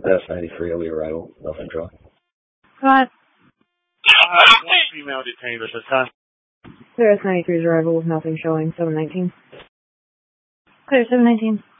S93, early arrival, nothing draw. Go ahead. One female detained at this time. Clear S93's arrival with nothing showing. 719. Clear 719.